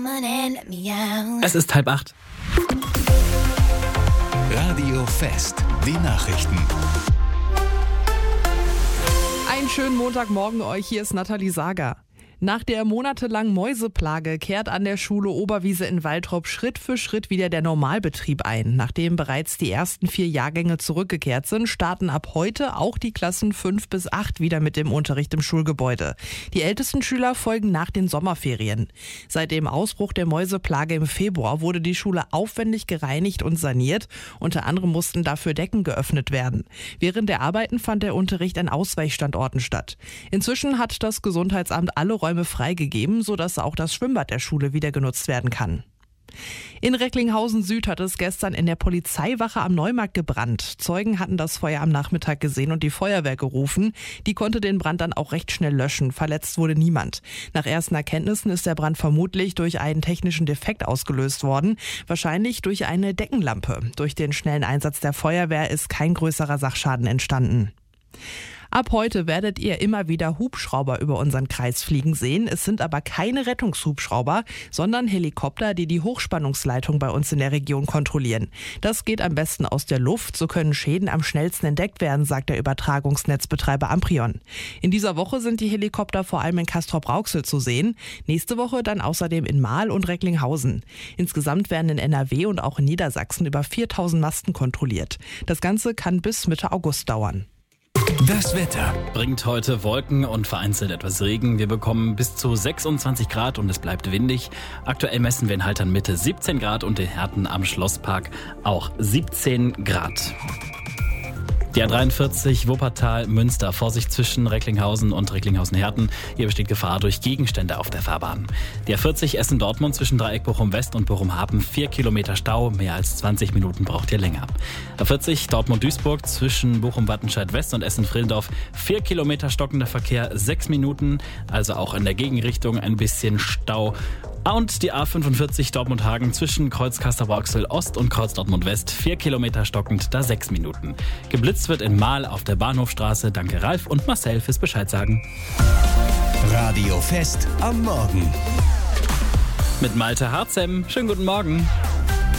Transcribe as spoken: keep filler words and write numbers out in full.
Es ist halb acht. Radio Fest, die Nachrichten. Einen schönen Montagmorgen euch, hier ist Nathalie Sager. Nach der monatelangen Mäuseplage kehrt an der Schule Oberwiese in Waltrop Schritt für Schritt wieder der Normalbetrieb ein. Nachdem bereits die ersten vier Jahrgänge zurückgekehrt sind, starten ab heute auch die Klassen fünf bis acht wieder mit dem Unterricht im Schulgebäude. Die ältesten Schüler folgen nach den Sommerferien. Seit dem Ausbruch der Mäuseplage im Februar wurde die Schule aufwendig gereinigt und saniert. Unter anderem mussten dafür Decken geöffnet werden. Während der Arbeiten fand der Unterricht an Ausweichstandorten statt. Inzwischen hat das Gesundheitsamt alle Räume freigegeben, sodass auch das Schwimmbad der Schule wieder genutzt werden kann. In Recklinghausen Süd hat es gestern in der Polizeiwache am Neumarkt gebrannt. Zeugen hatten das Feuer am Nachmittag gesehen und die Feuerwehr gerufen. Die konnte den Brand dann auch recht schnell löschen. Verletzt wurde niemand. Nach ersten Erkenntnissen ist der Brand vermutlich durch einen technischen Defekt ausgelöst worden. Wahrscheinlich durch eine Deckenlampe. Durch den schnellen Einsatz der Feuerwehr ist kein größerer Sachschaden entstanden. Ab heute werdet ihr immer wieder Hubschrauber über unseren Kreis fliegen sehen. Es sind aber keine Rettungshubschrauber, sondern Helikopter, die die Hochspannungsleitung bei uns in der Region kontrollieren. Das geht am besten aus der Luft, so können Schäden am schnellsten entdeckt werden, sagt der Übertragungsnetzbetreiber Amprion. In dieser Woche sind die Helikopter vor allem in Castrop-Rauxel zu sehen. Nächste Woche dann außerdem in Marl und Recklinghausen. Insgesamt werden in N R W und auch in Niedersachsen über viertausend Masten kontrolliert. Das Ganze kann bis Mitte August dauern. Das Wetter Bringt heute Wolken und vereinzelt etwas Regen. Wir bekommen bis zu sechsundzwanzig Grad und es bleibt windig. Aktuell messen wir in Haltern Mitte siebzehn Grad und in Herten am Schlosspark auch siebzehn Grad. Die A dreiundvierzig Wuppertal-Münster. Vorsicht zwischen Recklinghausen und Recklinghausen-Herten. Hier besteht Gefahr durch Gegenstände auf der Fahrbahn. Die A vierzig Essen-Dortmund zwischen Dreieck Bochum-West und Bochum-Hafen. Vier Kilometer Stau. Mehr als zwanzig Minuten braucht ihr länger. A vierzig Dortmund-Duisburg zwischen Bochum-Wattenscheid-West und Essen-Frillendorf. Vier Kilometer stockender Verkehr. Sechs Minuten. Also auch in der Gegenrichtung ein bisschen Stau. Und die A fünfundvierzig Dortmund-Hagen zwischen Kreuz Castrop-Rauxel Ost und Kreuz Dortmund West. Vier Kilometer stockend, da sechs Minuten. Geblitzt wird in Marl auf der Bahnhofstraße. Danke Ralf und Marcel fürs Bescheid sagen. Radio Fest am Morgen. Mit Malte Harzem. Schönen guten Morgen.